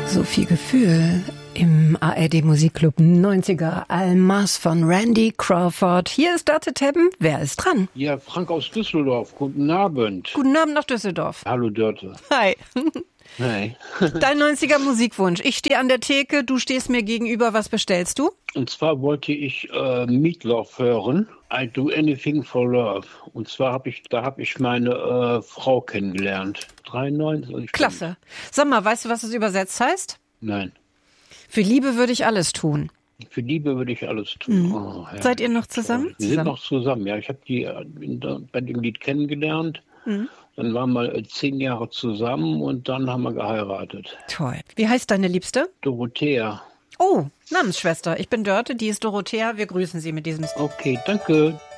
So viel Gefühl im ARD Musikclub 90er Almas von Randy Crawford. Hier ist Dörte Teppen. Wer ist dran? Ja, Frank aus Düsseldorf. Guten Abend. Guten Abend nach Düsseldorf. Hallo Dörte. Hi. Hi. Dein 90er Musikwunsch. Ich stehe an der Theke, du stehst mir gegenüber. Was bestellst du? Und zwar wollte ich Meatloaf hören. I do anything for love. Und zwar habe ich meine Frau kennengelernt. 93. Klasse. Sag mal, weißt du, was es übersetzt heißt? Nein. Für Liebe würde ich alles tun. Für Liebe würde ich alles tun. Mhm. Oh, ja. Seid ihr noch zusammen? Wir sind noch zusammen, ja. Ich habe die bei dem Lied kennengelernt. Mhm. Dann waren wir 10 Jahre zusammen und dann haben wir geheiratet. Toll. Wie heißt deine Liebste? Dorothea. Oh, Namensschwester. Ich bin Dörte, die ist Dorothea. Wir grüßen sie mit diesem... Okay, danke.